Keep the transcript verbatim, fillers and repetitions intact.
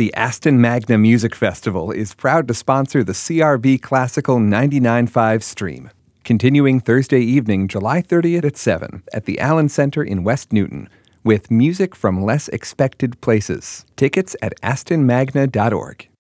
The Aston Magna Music Festival is proud to sponsor the C R B Classical ninety-nine point five stream. Continuing Thursday evening, July thirtieth at seven at the Allen Center in West Newton, with music from less expected places. Tickets at aston magna dot org.